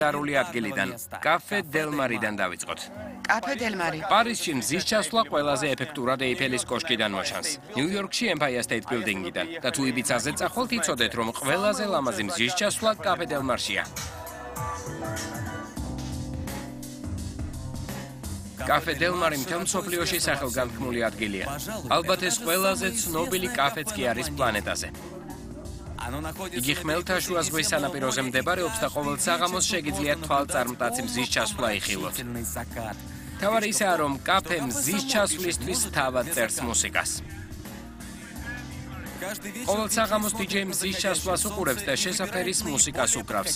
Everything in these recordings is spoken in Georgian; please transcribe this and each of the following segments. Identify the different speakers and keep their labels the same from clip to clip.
Speaker 1: ლეგენდარული ადგილიდან, კაფე დელ მარიდან დავიწყოთ.
Speaker 2: კაფე დელ მარი.
Speaker 1: პარიზში მზის ჩასვლა ყველაზე ეფექტურად ეიფელის კოშკიდან მოჩანს. ნიუ-იორკში Empire State Building-დან და თუ იბიცაზე წახვალთ, იცოდეთ, რომ ყველაზე ლამაზი მზის ჩასვლა კაფე დელ მარშია. კაფე დელ მარი მთელ მსოფლიოში სახელგანთქმული ადგილია. ალბათ ეს ყველაზე ცნობილი კაფეც კი არის პლანეტაზე. იგი ხმელთაშუა ზღვის სანაპიროზე მდებარეობს და ყოველ საღამოს შეგიძლიათ თვალწარმტაცი მზის ჩასვლა იხილოთ. თავარი ისაა, რომ კაფე მზის ჩასვლისთვის თავად წერს მუსიკას. ყოველ საღამოს DJ მზის ჩასვლას უყურებს და შესაფერის მუსიკას უკრავს.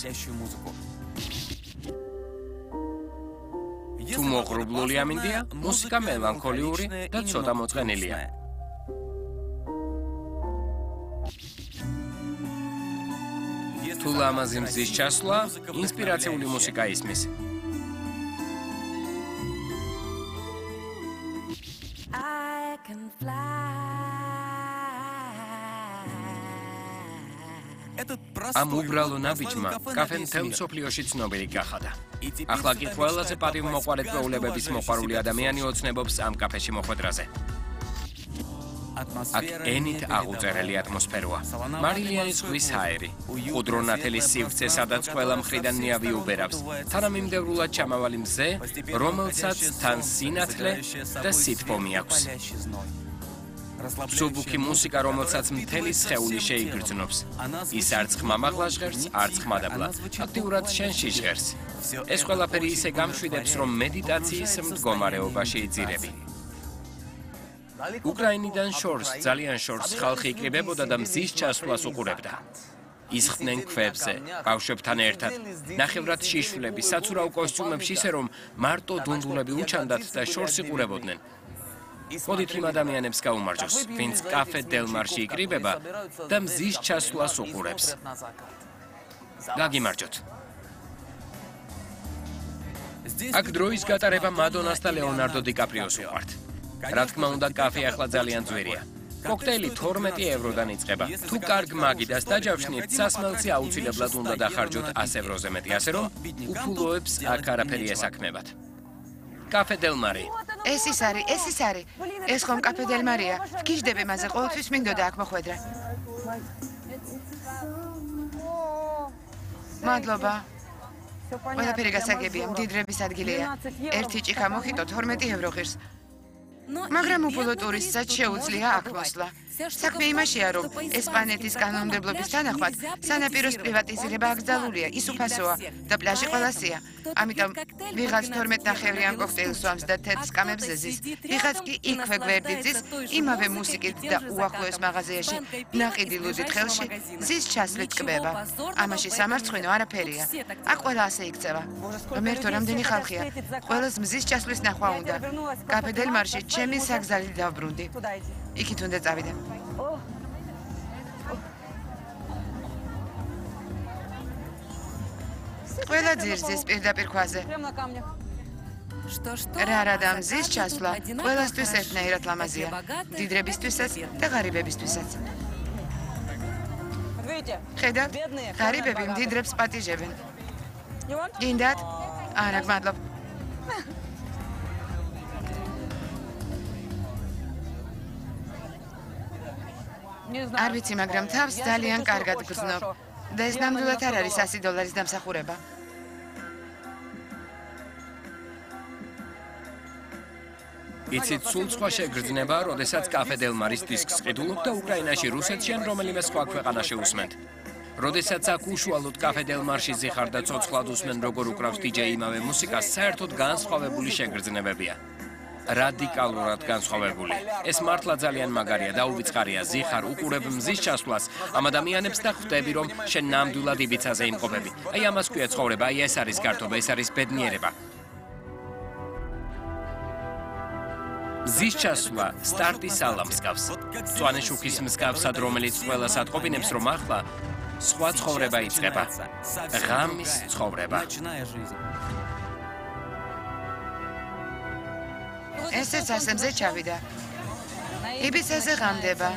Speaker 1: თუ მოღრუბლული ამინდია, მუსიკა მელანქოლიური და ცოტა მოწყენილია. თუ ლამაზი მზის ჩასვლა, ინსპირაციული მუსიკა ისმის. ამ უბრალო ნაბიჯმა კაფე მთელ მსოფლიოში ცნობილი გახადა. ახლა კი ყველაზე პატივმოყვარე წვეულებების მოყვარული ადამიანი ოცნებობს ამ კაფეში მოხვედრაზე. აქ ენით აღუწერელი ატმოსფეროა. მარილიანის ზღვის ჰაერი, ხუდრო ნათელის სივრცე, სადაც ყველა მხრიდან ნიავი უბერავს. თანამიმდევრულად ჩამავალი მზე, რომელსაც თან სინათლე და სითბომი აქვს. სუბუქი მუსიკა, რომელსაც მთელი სხეული შეიგრძნობს. ის არც ხმამაღლა ჟღერს, არც ხმადაბლა. აქტიურად შენში ჟღერს. ეს ყველაფერი ისე გამშვიდებს, რომ მედიტაციის მდგომარეობაში იძირები. უკრაინიდან შორს, ძალიან შორს ხალხი იკრიბებოდა და მზის ჩასვლას უყურებდა. ისხდნენ ქვებზე, ბავშვებთან ერთად, ნახევრად შიშვლები, საცურაო კოსტიუმებში ისე რომ მარტო დუნდულები უჩანდათ და შორს იყურებოდნენ. მოდით იმ ადამიანებს გაუმარჯოს, ვინც კაფე დელ მარში იკრიბება და მზის ჩასვლას უყურებს. გაგიმარჯოთ. აქ დროის გატარება მადონას და ლეონარდო დიკაპრიოს უყვართ. რა თქმა უნდა, კაფე ახლა ძალიან ძვირია. კოქტეილი 12 ევროდან იწყება. თუ კარგ მაგიდას დაჯავშნით, სასმელცი აუცილებლად უნდა დახარჯოთ 100 ევროზე მეტი, ასე რომ უფულოებს აქ არაფერი ესაქმებათ. კაფე დელ მარი.
Speaker 2: ეს ის არის. ეს ხომ კაფე დელ მარია. გიждები მასე, ყოველთვის მინდოდა აქ მოხვედრა. მადლობა. ყველაფერი გასაგებია, მდიდრების ადგილია. ერთი ჭიქა მოხიტო 12 евро ღირს. მაგრამ უპილო ტურისტსაც შეუძლია აქ მოსვლა. საქმე იმაშია, რომ ესპანეთის კანონმდებლობის თანახმად სანაპიროს პრივატიზირება აკრძალულია, ის უფასოა და პლაჟი ყველასია. ამიტომ ვიღაც 12-ნახევრიან კოქტეილს ვამს და თეთრ სკამებზე ზის. ვიღაც კი იქვე გვერდით ზის, იმავე მუსიკით და უახლოეს მაღაზიაში ნაყიდი ლუდით ხელში ზის ჩასვლით ტკბება. ამაში სამარცხვინო არაფერია. აქ ყველა ასე იქცევა. მერტო რამდენი ხალხია. ყველას მზის ჩასვლის ნახვა უნდა. კაფე დელ მარში ჩემი საგზალით დავბრუნდი. იქით უნდა წავიდე. ყველა ძირზის პირდაპირ ქვაზე. რა და მზის ჩასვლა ყველასთვის ერთნაირად ლამაზია. მდიდრებისთვისაც და ღარიბებისთვისაც. ხედავთ, ღარიბები მდიდრებს პატიჟებენ. გინდათ? არა, გმადლობ. არ ვიცი, მაგრამ თავს ძალიან კარგად გრძნობ. და ეს ნამდვილად არ არის $100 დამსახურება.
Speaker 1: იცით, სულ სხვა შეგრძნება, როდესაც კაფე დელ მარის დისკს ყიდულობ და უკრაინაში, რუსეთში ან რომელიმე სხვა ქვეყანაში უსმენთ. როდესაც აქ უშუალოდ კაფე დელ მარში ზიხარ და ცოცხლად უსმენ, როგორ უკრავს DJ იმავე მუსიკას, საერთოდ განსხვავებული შეგრძნებებია. რადიკალურად განსხვავებული. ეს მართლა ძალიან მაგარია და უვიწყარია. ზიხარ, უყურებ მზის ჩასვლას, ამ ადამიანებს და ხვდები, რომ შენ ნამდვილად იბიცაზე იმყოფები. აი ამას ქვია ცხოვრება, აი ეს არის გართობა, ეს არის ბედნიერება. მზის ჩასვლა სტარტის სალამს გავს. მწვანე შუქის მსგავსად, რომელიც ყველას ატყობინებს, რომ ახლა სხვა ცხოვრება იწყება. ღამის ცხოვრება.
Speaker 2: ესეც ასემზე ჩავიდა. იბიცაზე ღამდება.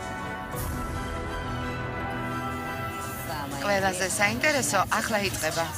Speaker 2: ყველაზე საინტერესო ახლა იწყება.